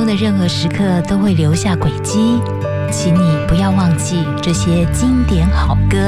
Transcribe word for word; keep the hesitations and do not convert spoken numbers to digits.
的任何时刻都会留下轨迹，请你不要忘记这些经典好歌。